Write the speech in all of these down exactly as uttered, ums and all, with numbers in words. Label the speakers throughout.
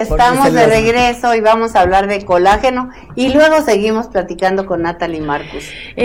Speaker 1: estamos de regreso y vamos a hablar de colágeno y luego seguimos platicando con Natalie Marcus.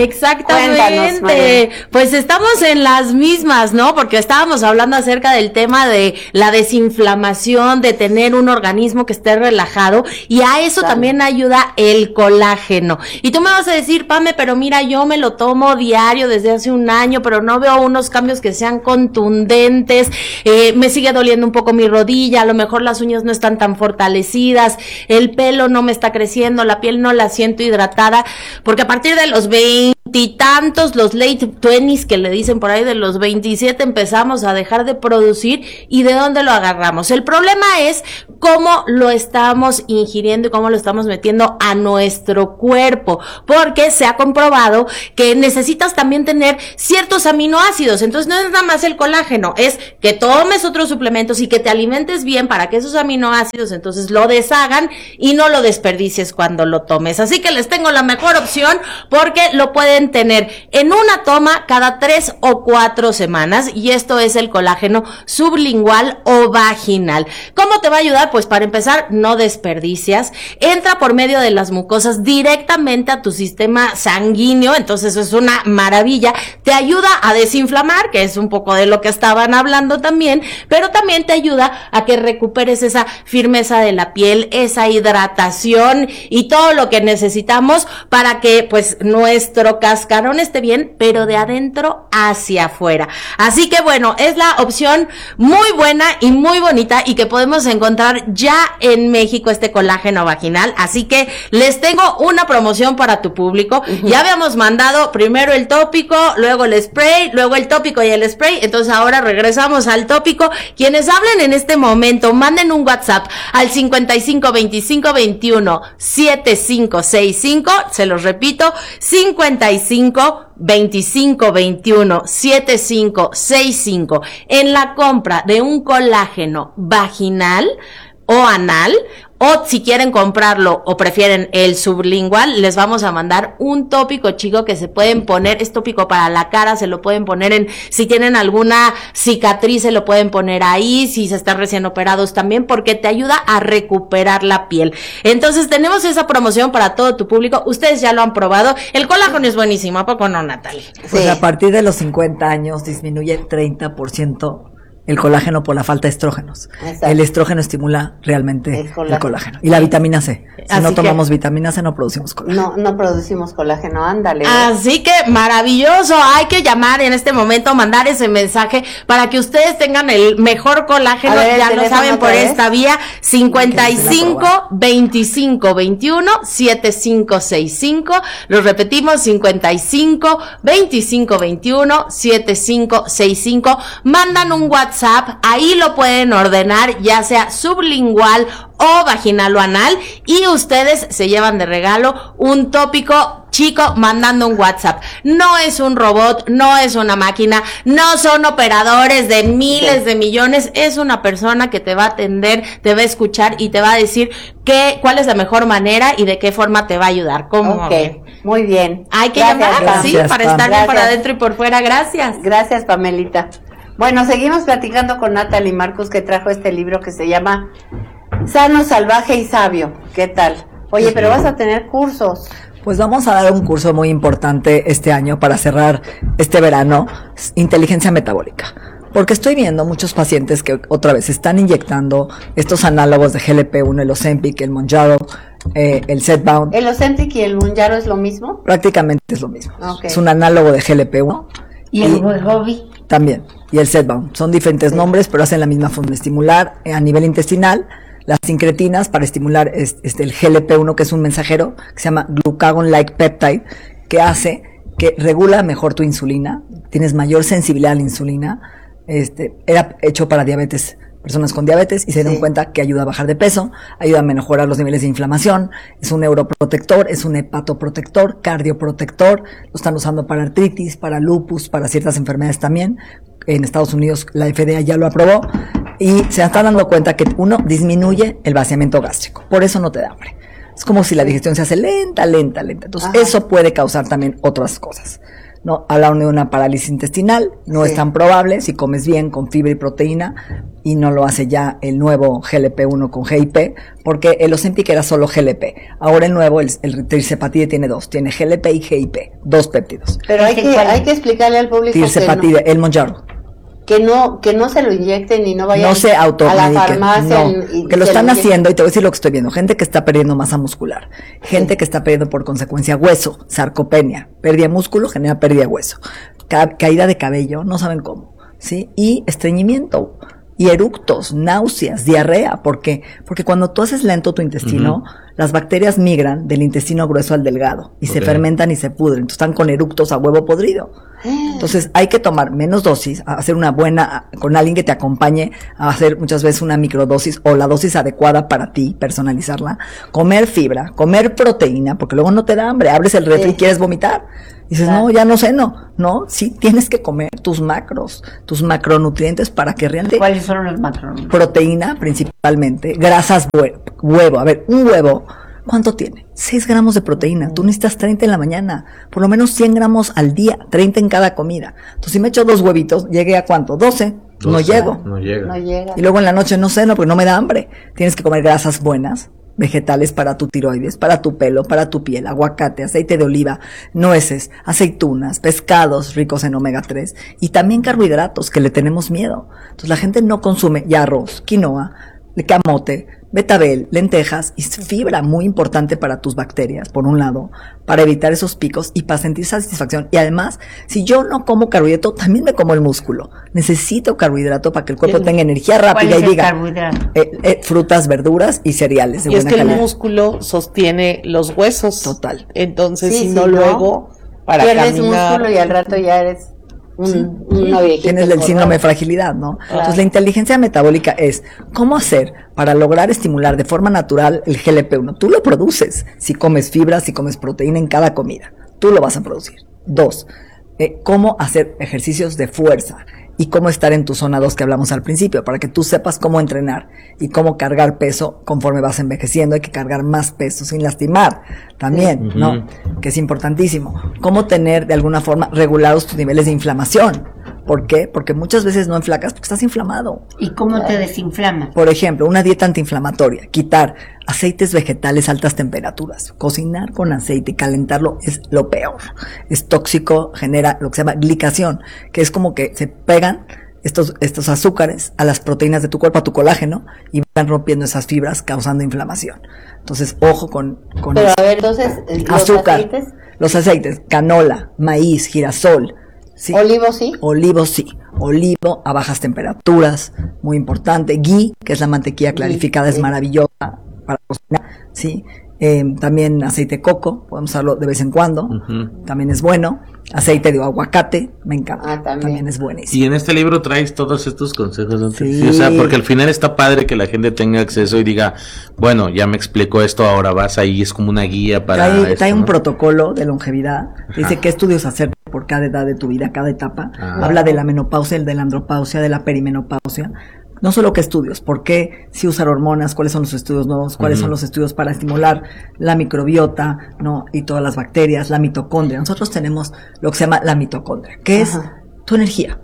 Speaker 2: Exactamente. Pues estamos en las mismas, ¿no? Porque estábamos hablando acerca del tema de la desinflamación, de tener un organismo que esté relajado, y a eso claro. también ayuda el colágeno. Y tú me vas a decir, Pame, pero mira, yo me lo tomo diario desde hace un año, pero no veo unos cambios que sean contundentes, eh, me sigue doliendo un poco mi rodilla, a lo mejor las uñas no están tan fortalecidas, el pelo no me está creciendo, la piel no la siento hidratada, porque a partir de los veintitantos, los late twenties que le dicen por ahí, de los veintisiete empezamos a dejar de producir. ¿Y de dónde lo agarramos? El problema es cómo lo estamos ingiriendo y cómo lo estamos metiendo a nuestro cuerpo, porque se ha comprobado que necesitas también tener ciertos aminoácidos. Entonces no es nada más el colágeno, es que tomes otros suplementos y que te alimentes bien para que esos aminoácidos entonces lo deshagan y no lo desperdicies cuando lo tomes. Así que les tengo la mejor opción, porque lo pueden tener en una toma cada tres o cuatro semanas, y esto es el colágeno sublingual o vaginal. ¿Cómo te va a ayudar? Pues para empezar, no desperdicias, entra por medio de las mucosas directamente a tu sistema sanguíneo, entonces eso es una maravilla, te ayuda a desinflamar, que es un poco de lo que estaban hablando también, pero también te ayuda a que recuperes esa firmeza de la piel, esa hidratación y todo lo que necesitamos para que pues nuestro cascarón esté bien, pero de adentro hacia afuera. Así que bueno, es la opción muy buena y muy bonita, y que podemos encontrar ya en México, este colágeno vaginal. Así que les tengo una promoción para tu público. Uh-huh. Ya habíamos mandado primero el tópico, luego el spray, luego el tópico y el spray, entonces ahora regresamos al tópico. Quienes hablen en este momento, manden un WhatsApp al cincuenta y cinco veinticinco veintiuno setenta y cinco sesenta y cinco, se los repito, cincuenta y cinco veinticinco veintiuno setenta y cinco sesenta y cinco. En la compra de un colágeno vaginal o anal, o si quieren comprarlo o prefieren el sublingual, les vamos a mandar un tópico, chico, que se pueden poner, es tópico para la cara, se lo pueden poner en, si tienen alguna cicatriz, se lo pueden poner ahí, si se están recién operados también, porque te ayuda a recuperar la piel. Entonces tenemos esa promoción para todo tu público, ustedes ya lo han probado, el colágeno es buenísimo, ¿a poco no, Natalie?
Speaker 3: Pues sí. A partir de los cincuenta años disminuye el treinta por ciento el colágeno por la falta de estrógenos. Exacto. El estrógeno estimula realmente el colágeno, el colágeno. Y la vitamina C. Si Así no tomamos que, vitamina C, no producimos colágeno.
Speaker 1: No, no producimos colágeno, ándale.
Speaker 2: Así que maravilloso. Hay que llamar en este momento, mandar ese mensaje para que ustedes tengan el mejor colágeno. Ver, ya lo saben por vez. Esta vía, cincuenta y cinco veinticinco veintiuno setenta y cinco sesenta y cinco. Los repetimos, cincuenta y cinco veinticinco veintiuno setenta y cinco sesenta y cinco. Mandan un WhatsApp. WhatsApp, ahí lo pueden ordenar, ya sea sublingual o vaginal o anal, y ustedes se llevan de regalo un tópico, chico, mandando un WhatsApp. No es un robot, no es una máquina, no son operadores de miles sí. de millones, es una persona que te va a atender, te va a escuchar y te va a decir qué, cuál es la mejor manera y de qué forma te va a ayudar. ¿Cómo?
Speaker 1: Okay. Muy bien.
Speaker 2: Hay que gracias, llamar, gracias, sí, para Pam. estar bien para adentro y por fuera. Gracias.
Speaker 1: Gracias, Pamelita. Bueno, seguimos platicando con Natalie Marcus, que trajo este libro que se llama Sano, Salvaje y Sabio. ¿Qué tal? Oye, pero vas a tener cursos.
Speaker 3: Pues vamos a dar un curso muy importante este año para cerrar este verano, inteligencia metabólica. Porque estoy viendo muchos pacientes que otra vez están inyectando estos análogos de G L P uno, el Ozempic, el Mounjaro, eh, el Zepbound.
Speaker 1: ¿El Ozempic y el Mounjaro es lo mismo?
Speaker 3: Prácticamente es lo mismo.
Speaker 1: Okay.
Speaker 3: Es un análogo de G L P uno.
Speaker 1: ¿Y el Wegovy?
Speaker 3: También. Y el Zepbound. Son diferentes sí. nombres, pero hacen la misma función, estimular a nivel intestinal las sincretinas para estimular este, el G L P uno, que es un mensajero que se llama Glucagon-like peptide, que hace que regula mejor tu insulina, tienes mayor sensibilidad a la insulina. Este, era hecho para diabetes, personas con diabetes, y se dieron sí. cuenta que ayuda a bajar de peso, ayuda a mejorar los niveles de inflamación, es un neuroprotector, es un hepatoprotector, cardioprotector, lo están usando para artritis, para lupus, para ciertas enfermedades también. En Estados Unidos la F D A ya lo aprobó, y se están dando cuenta que uno disminuye el vaciamiento gástrico, por eso no te da hambre. Es como si la digestión se hace lenta, lenta, lenta. Entonces, Ajá. eso puede causar también otras cosas. No, hablaron de una parálisis intestinal, no
Speaker 1: Sí.
Speaker 3: es tan probable si comes bien con fibra y proteína y no lo hace ya el nuevo G L P uno con G I P, porque el Ozempic era solo G L P. Ahora el nuevo, el, el tirzepatide tiene dos, tiene G L P y G I P, dos péptidos.
Speaker 1: Pero hay que, hay que explicarle al público que
Speaker 3: Tirzepatide, el Monjaro.
Speaker 1: no, que no, que no se lo inyecten y no vayan
Speaker 3: No se
Speaker 1: a la
Speaker 3: automediquen,
Speaker 1: farmacia.
Speaker 3: no,
Speaker 1: y- y
Speaker 3: que lo
Speaker 1: se
Speaker 3: están
Speaker 1: inyecten.
Speaker 3: haciendo, y te voy a decir lo que estoy viendo, gente que está perdiendo masa muscular, gente
Speaker 1: Sí.
Speaker 3: que está perdiendo por consecuencia hueso, sarcopenia, pérdida de músculo genera pérdida de hueso, Ca- caída de cabello, no saben cómo, ¿sí? Y estreñimiento, y eructos, náuseas, diarrea, ¿por qué? Porque cuando tú haces lento tu intestino,
Speaker 4: Ujú.
Speaker 3: las bacterias migran del intestino grueso al delgado, y se
Speaker 4: Ok.
Speaker 3: fermentan y se pudren, entonces están con eructos a huevo podrido. Entonces hay que tomar menos dosis, a hacer una buena, con alguien que te acompañe a hacer muchas veces una microdosis o la dosis adecuada para ti, personalizarla, comer fibra, comer proteína, porque luego no te da hambre, abres el refri
Speaker 1: Sí.
Speaker 3: y quieres vomitar. Dices,
Speaker 1: Claro.
Speaker 3: no, ya no ceno, no, sí tienes que comer tus macros, tus macronutrientes para que realmente
Speaker 1: ¿Cuáles son los macronutrientes?
Speaker 3: proteína principalmente, grasas, hue- huevo, a ver, un huevo, ¿cuánto tiene? seis gramos de proteína, tú necesitas treinta en la mañana, por lo menos cien gramos al día, treinta en cada comida. Entonces si me echo dos huevitos, ¿llegué a cuánto? doce, no
Speaker 4: doce,
Speaker 3: llego.
Speaker 4: No llega.
Speaker 1: No llega.
Speaker 3: Y luego en la noche no ceno porque no me da hambre. Tienes que comer grasas buenas, vegetales para tu tiroides, para tu pelo, para tu piel, aguacate, aceite de oliva, nueces, aceitunas, pescados ricos en omega tres y también carbohidratos que le tenemos miedo. Entonces la gente no consume ya arroz, quinoa, camote, betabel, lentejas y fibra muy importante para tus bacterias, por un lado, para evitar esos picos y para sentir satisfacción. Y además, si yo no como carbohidrato, también me como el músculo. Necesito carbohidrato para que el cuerpo
Speaker 1: ¿Qué-
Speaker 3: tenga energía
Speaker 1: ¿Cuál
Speaker 3: rápida
Speaker 1: es
Speaker 3: y
Speaker 1: el
Speaker 3: diga
Speaker 1: carbohidrato?
Speaker 3: eh, eh, frutas, verduras y cereales de
Speaker 5: Y es
Speaker 3: buena
Speaker 5: que el
Speaker 3: calidad.
Speaker 5: músculo sostiene los huesos.
Speaker 3: Total.
Speaker 5: Entonces,
Speaker 1: Sí,
Speaker 5: si
Speaker 1: sí,
Speaker 5: no,
Speaker 1: ¿no?
Speaker 5: luego, para
Speaker 1: Pierdes
Speaker 5: caminar.
Speaker 1: músculo y al rato ya eres un, una viejita.
Speaker 3: Tienes el
Speaker 1: engordada.
Speaker 3: síndrome de fragilidad, ¿no? Entonces la inteligencia metabólica es cómo hacer para lograr estimular de forma natural el G L P uno. Tú lo produces si comes fibra, si comes proteína en cada comida. Tú lo vas a producir. Dos, eh, cómo hacer ejercicios de fuerza y cómo estar en tu zona dos que hablamos al principio, para que tú sepas cómo entrenar y cómo cargar peso conforme vas envejeciendo. Hay que cargar más peso sin lastimar también,
Speaker 4: Ujú.
Speaker 3: ¿no? Que es importantísimo. Cómo tener de alguna forma regulados tus niveles de inflamación. ¿Por qué? Porque muchas veces no enflacas porque estás inflamado.
Speaker 1: ¿Y cómo te desinflamas?
Speaker 3: Por ejemplo, una dieta antiinflamatoria, quitar aceites vegetales a altas temperaturas, cocinar con aceite y calentarlo es lo peor. Es tóxico, genera lo que se llama glicación, que es como que se pegan estos, estos azúcares a las proteínas de tu cuerpo, a tu colágeno, y van rompiendo esas fibras causando inflamación. Entonces, ojo con, con
Speaker 1: Pero
Speaker 3: eso.
Speaker 1: a ver, entonces, eh, los
Speaker 3: Azúcar,
Speaker 1: aceites,
Speaker 3: los aceites, canola, maíz, girasol, ¿sí?
Speaker 1: olivo sí.
Speaker 3: Olivo sí, olivo a bajas temperaturas, muy importante. Ghee, que es la mantequilla clarificada,
Speaker 1: sí.
Speaker 3: es maravillosa para cocinar, sí. Eh, también aceite de coco, podemos usarlo de vez en cuando,
Speaker 4: Ujú.
Speaker 3: también es bueno. Aceite de aguacate, me encanta,
Speaker 1: Ah, también.
Speaker 3: también. es buenísimo.
Speaker 4: Y en este libro traes todos estos consejos, ¿no?
Speaker 3: Sí.
Speaker 4: Sí, o sea, porque al final está padre que la gente tenga acceso y diga, bueno, ya me explicó esto, ahora vas ahí, es como una guía para
Speaker 3: Trae,
Speaker 4: esto,
Speaker 3: trae un
Speaker 4: ¿no?
Speaker 3: protocolo de longevidad, dice
Speaker 4: Ajá.
Speaker 3: qué estudios hacer por cada edad de tu vida, cada etapa.
Speaker 4: Ah.
Speaker 3: Habla de la menopausia, de la andropausia, de la perimenopausia. No solo qué estudios, por qué si usar hormonas, cuáles son los estudios nuevos, cuáles
Speaker 4: Ujú.
Speaker 3: son los estudios para estimular la microbiota, ¿no? Y todas las bacterias, la mitocondria. Nosotros tenemos lo que se llama la mitocondria, que es
Speaker 1: Ajá.
Speaker 3: tu energía,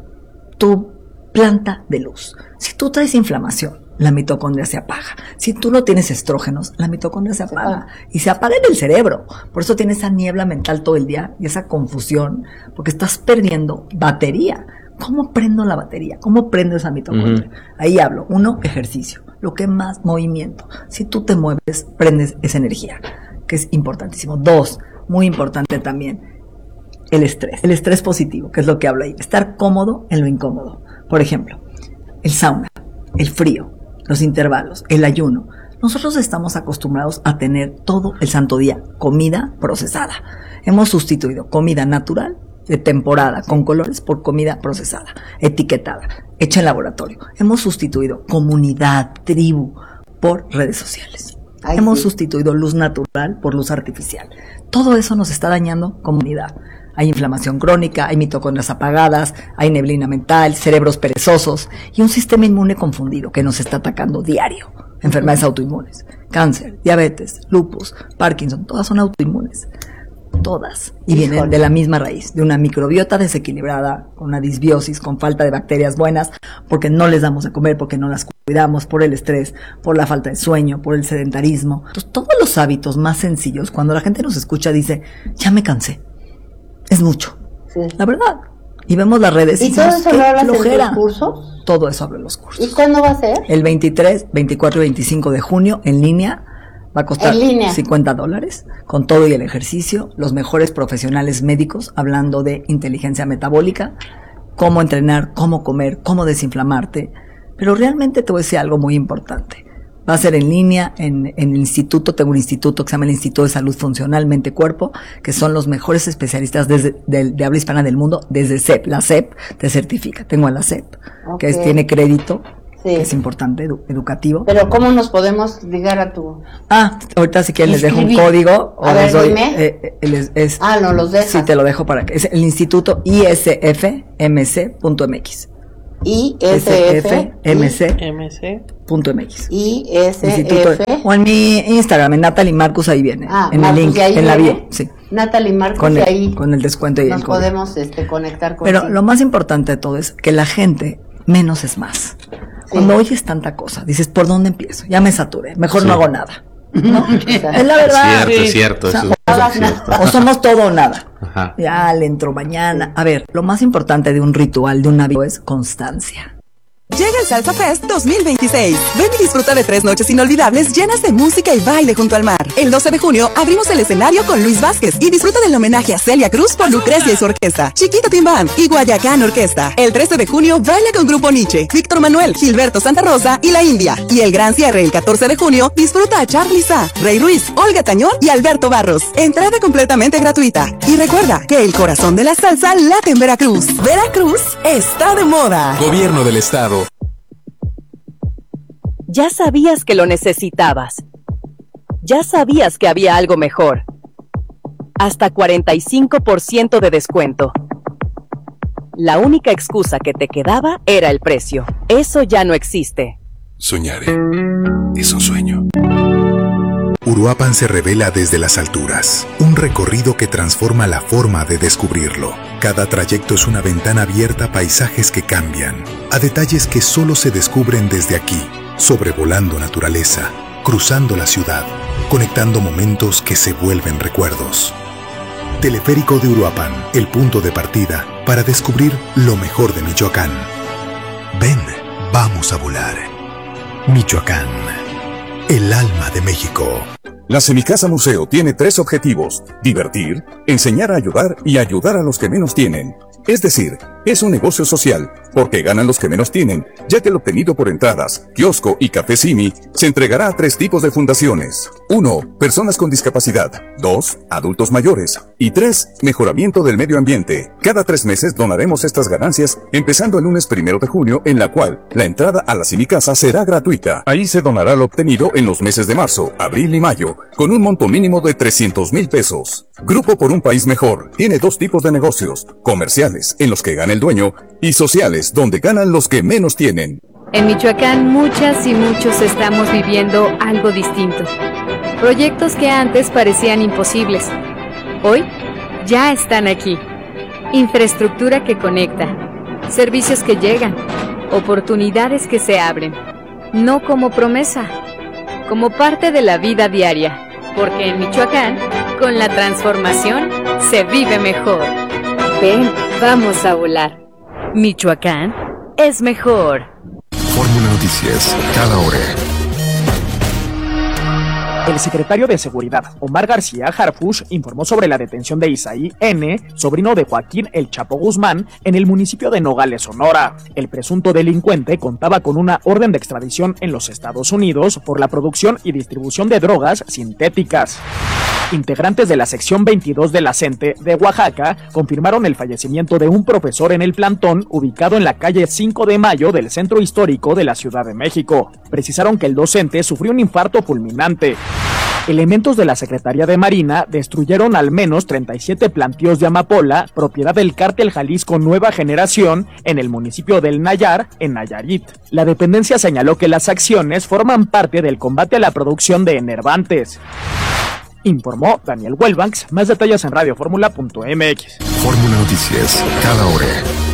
Speaker 3: tu planta de luz. Si tú traes inflamación, la mitocondria se apaga. Si tú no tienes estrógenos, la mitocondria se apaga. Y se apaga en el cerebro. Por eso tienes esa niebla mental todo el día y esa confusión, porque estás perdiendo batería. ¿Cómo prendo la batería? ¿Cómo prendo esa mitocondria?
Speaker 4: Ujú.
Speaker 3: Ahí hablo. Uno, ejercicio. Lo que más, movimiento. Si tú te mueves, prendes esa energía, que es importantísimo. Dos, muy importante también, el estrés. El estrés positivo, que es lo que hablo ahí. Estar cómodo en lo incómodo. Por ejemplo, el sauna, el frío, los intervalos, el ayuno. Nosotros estamos acostumbrados a tener todo el santo día comida procesada. Hemos sustituido comida natural de temporada con colores por comida procesada, etiquetada, hecha en laboratorio. Hemos sustituido comunidad, tribu por redes sociales.
Speaker 1: Ay,
Speaker 3: Hemos
Speaker 1: sí.
Speaker 3: sustituido luz natural por luz artificial. Todo eso nos está dañando comunidad. Hay inflamación crónica, hay mitocondrias apagadas, hay neblina mental, cerebros perezosos y un sistema inmune confundido que nos está atacando diario. Enfermedades autoinmunes, cáncer, diabetes, lupus, Parkinson, todas son autoinmunes. todas. Y
Speaker 1: Híjole.
Speaker 3: vienen de la misma raíz, de una microbiota desequilibrada, con una disbiosis, con falta de bacterias buenas, porque no les damos de comer, porque no las cuidamos, por el estrés, por la falta de sueño, por el sedentarismo. Entonces, todos los hábitos más sencillos, cuando la gente nos escucha, dice, ya me cansé. Es mucho.
Speaker 1: Sí.
Speaker 3: La verdad. Y vemos las redes
Speaker 1: ¿Y
Speaker 3: y
Speaker 1: todo
Speaker 3: decimos,
Speaker 1: eso lo
Speaker 3: "Qué
Speaker 1: hablas en
Speaker 3: flojera".
Speaker 1: tus cursos?
Speaker 3: Todo eso hablo en los cursos.
Speaker 1: ¿Y cuándo va a ser?
Speaker 3: El veintitrés, veinticuatro y veinticinco de junio, en línea, va a costar
Speaker 1: En línea.
Speaker 3: cincuenta dólares, con todo y el ejercicio, los mejores profesionales médicos hablando de inteligencia metabólica, cómo entrenar, cómo comer, cómo desinflamarte. Pero realmente te voy a decir algo muy importante. Va a ser en línea, en, en el instituto, tengo un instituto que se llama el Instituto de Salud Funcional Mente Cuerpo, que son los mejores especialistas desde, de, de habla hispana del mundo, desde C E P. La C E P te certifica, tengo a la C E P,
Speaker 1: Ok.
Speaker 3: que es, tiene crédito,
Speaker 1: Sí.
Speaker 3: que es importante, edu- educativo.
Speaker 1: Pero ¿cómo nos podemos ligar a tu...?
Speaker 3: Ah, ahorita si quieren les dejo un
Speaker 1: Inscribir.
Speaker 3: código o
Speaker 1: A ver,
Speaker 3: les doy,
Speaker 1: dime.
Speaker 3: eh, eh, les- es,
Speaker 1: Ah, no, los dejas.
Speaker 3: sí, te lo dejo para que, es el Instituto I S F M C punto M X.
Speaker 1: I S F
Speaker 3: M C
Speaker 5: M C.
Speaker 3: punto M X.
Speaker 1: I S
Speaker 3: Instituto,
Speaker 1: F
Speaker 3: o en mi Instagram, en Natalie Marcus, ahí viene,
Speaker 1: Ah,
Speaker 3: en
Speaker 1: Marcus,
Speaker 3: el link,
Speaker 1: y ahí
Speaker 3: en la
Speaker 1: viene.
Speaker 3: bio, sí,
Speaker 1: Natalie Marcos,
Speaker 3: con
Speaker 1: y
Speaker 3: el,
Speaker 1: ahí
Speaker 3: con el descuento y
Speaker 1: nos
Speaker 3: el código.
Speaker 1: podemos este, conectar con
Speaker 3: Pero lo más importante de todo es que la gente, menos es más. Cuando oyes tanta cosa, dices, ¿por dónde empiezo? Ya me saturé, mejor
Speaker 4: Sí.
Speaker 3: no hago nada. ¿No? Es la
Speaker 4: Es
Speaker 3: verdad.
Speaker 4: cierto, es cierto.
Speaker 3: O sea,
Speaker 4: Eso es
Speaker 1: hagas
Speaker 4: cierto.
Speaker 3: O somos todo o nada.
Speaker 4: Ajá.
Speaker 3: Ya le entro mañana. A ver, lo más importante de un ritual, de un hábito, es constancia.
Speaker 6: Llega el Salsa Fest dos mil veintiséis. Ven y disfruta de tres noches inolvidables llenas de música y baile junto al mar. El doce de junio abrimos el escenario con Luis Vázquez y disfruta del homenaje a Celia Cruz por Lucrecia y su orquesta, Chiquito Timbán y Guayacán Orquesta. El trece de junio baila con Grupo Nietzsche, Víctor Manuel, Gilberto Santa Rosa y La India. Y el gran cierre el catorce de junio disfruta a Charly Sa, Rey Ruiz, Olga Tañón y Alberto Barros. Entrada completamente gratuita. Y recuerda que el corazón de la salsa late en Veracruz. Veracruz está de moda.
Speaker 7: Gobierno del Estado.
Speaker 8: Ya sabías que lo necesitabas. Ya sabías que había algo mejor. Hasta cuarenta y cinco por ciento de descuento. La única excusa que te quedaba era el precio. Eso ya no existe.
Speaker 7: Soñaré. Es un sueño. Uruapan se revela desde las alturas. Un recorrido que transforma la forma de descubrirlo. Cada trayecto es una ventana abierta a paisajes que cambian, a detalles que solo se descubren desde aquí, sobrevolando naturaleza, cruzando la ciudad, conectando momentos que se vuelven recuerdos. Teleférico de Uruapan, el punto de partida para descubrir lo mejor de Michoacán. Ven, vamos a volar. Michoacán, el alma de México.
Speaker 9: La Semicasa Museo tiene tres objetivos: divertir, enseñar a ayudar y ayudar a los que menos tienen. Es decir, es un negocio social, porque ganan los que menos tienen, ya que el obtenido por entradas, kiosco y café Simi se entregará a tres tipos de fundaciones. uno. Personas con discapacidad. dos. Adultos mayores. Y tres. Mejoramiento del medio ambiente. Cada tres meses donaremos estas ganancias, empezando el lunes primero de junio, en la cual la entrada a la Semicasa será gratuita. Ahí se donará lo obtenido en los meses de marzo, abril y mayo, con un monto mínimo de trescientos mil pesos. Grupo por un País Mejor tiene dos tipos de negocios: comerciales, en los que gana el dueño, y sociales, donde ganan los que menos tienen.
Speaker 10: En Michoacán muchas y muchos estamos viviendo algo distinto. Proyectos que antes parecían imposibles, hoy ya están aquí. Infraestructura que conecta, servicios que llegan, oportunidades que se abren. No como promesa, como parte de la vida diaria. Porque en Michoacán, con la transformación, se vive mejor. Ven, vamos a volar. Michoacán es mejor.
Speaker 7: Fórmula Noticias, cada hora.
Speaker 11: El secretario de Seguridad, Omar García Harfuch, informó sobre la detención de Isaí N., sobrino de Joaquín El Chapo Guzmán, en el municipio de Nogales, Sonora. El presunto delincuente contaba con una orden de extradición en los Estados Unidos por la producción y distribución de drogas sintéticas. Integrantes de la sección veintidós de la CENTE de Oaxaca confirmaron el fallecimiento de un profesor en el plantón ubicado en la calle cinco de mayo del centro histórico de la Ciudad de México. Precisaron que el docente sufrió un infarto fulminante. Elementos de la Secretaría de Marina destruyeron al menos treinta y siete plantíos de amapola, propiedad del cártel Jalisco Nueva Generación, en el municipio del Nayar, en Nayarit. La dependencia señaló que las acciones forman parte del combate a la producción de enervantes. Informó Daniel Welbanks. Más detalles en radio fórmula punto m x.
Speaker 7: Fórmula Noticias, cada hora.